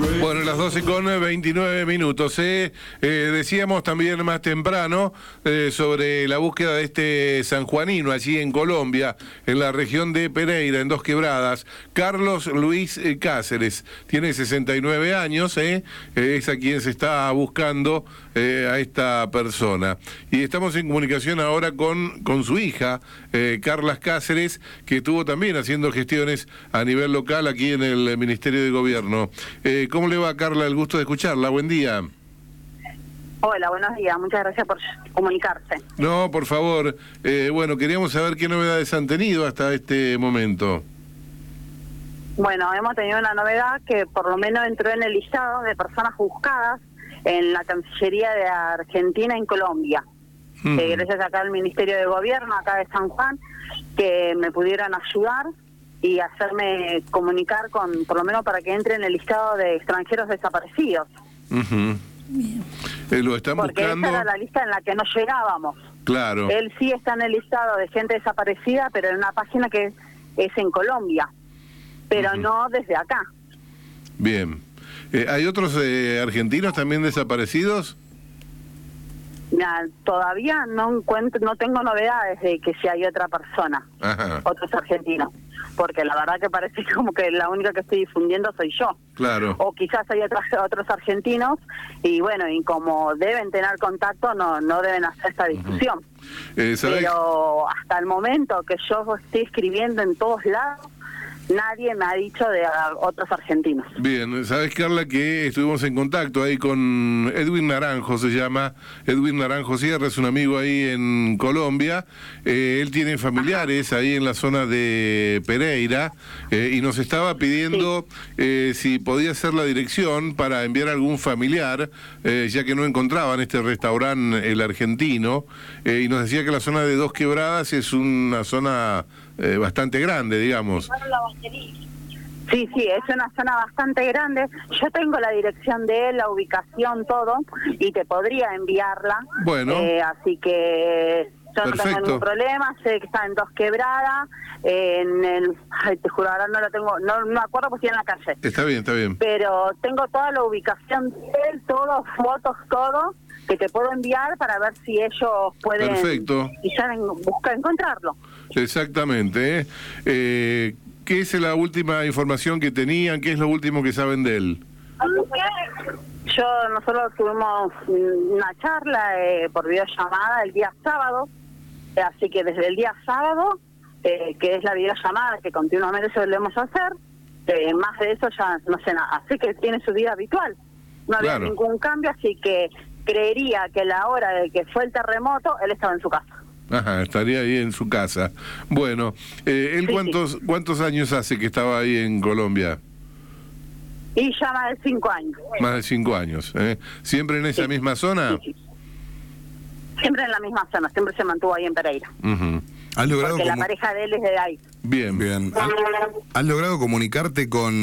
Bueno, las 12:29. Decíamos también más temprano sobre la búsqueda de este sanjuanino allí en Colombia, en la región de Pereira, en Dos Quebradas. Carlos Luis Cáceres, tiene 69 años, es a quien se está buscando a esta persona. Y estamos en comunicación ahora con su hija, Carla Cáceres, que estuvo también haciendo gestiones a nivel local aquí en el Ministerio de Gobierno. ¿Cómo le va, Carla? El gusto de escucharla. Buen día. Hola, buenos días. Muchas gracias por comunicarse. No, por favor. Bueno, queríamos saber qué novedades han tenido hasta este momento. Bueno, hemos tenido una novedad que por lo menos entró en el listado de personas buscadas en la Cancillería de Argentina en Colombia. Gracias acá al Ministerio de Gobierno, acá de San Juan, que me pudieran ayudar y hacerme comunicar con, por lo menos para que entre en el listado de extranjeros desaparecidos. Bien. Lo están porque buscando. esa era la lista en la que no llegábamos. Claro. Él sí está en el listado de gente desaparecida, pero en una página que es en Colombia, pero no desde acá. Bien. ¿Hay otros argentinos también desaparecidos? Todavía no tengo novedades de que si hay otra persona, otros argentinos, porque la verdad que parece como que la única que estoy difundiendo soy yo. Claro. O quizás hay otros argentinos y bueno, y como deben tener contacto no deben hacer esta difusión. Pero hasta el momento que yo estoy escribiendo en todos lados, nadie me ha dicho de otros argentinos. Bien, sabes, Carla, que estuvimos en contacto ahí con Edwin Naranjo, se llama Edwin Naranjo Sierra, es un amigo ahí en Colombia. Él tiene familiares ahí en la zona de Pereira y nos estaba pidiendo si podía hacer la dirección para enviar a algún familiar, ya que no encontraban este restaurante El Argentino, y nos decía que la zona de Dos Quebradas es una zona bastante grande, digamos. Sí, es una zona bastante grande. Yo tengo la dirección de él, la ubicación, todo, y te podría enviarla. Bueno. Así que yo no tengo ningún problema. Sé que está en Dos Quebradas, te juro, ahora no lo tengo, no me acuerdo porque estoy en la calle. Está bien. Pero tengo toda la ubicación de él, todo, fotos, todo, que te puedo enviar para ver si ellos pueden. Perfecto. Quizás buscar encontrarlo. Exactamente. ¿Qué es la última información que tenían? ¿Qué es lo último que saben de él? Nosotros tuvimos una charla por videollamada el día sábado, así que desde el día sábado, que es la videollamada que continuamente solemos hacer, más de eso ya no sé nada, así que tiene su vida habitual, no había ningún cambio, así que creería que la hora de que fue el terremoto, él estaba en su casa. Estaría ahí en su casa. Bueno, ¿él cuántos años hace que estaba ahí en Colombia? Y ya más de 5 años. Más de 5 años, ¿Siempre en esa misma zona? Sí. Siempre en la misma zona, siempre se mantuvo ahí en Pereira. ¿Has logrado porque la pareja de él es de ahí. Bien. ¿Has logrado comunicarte con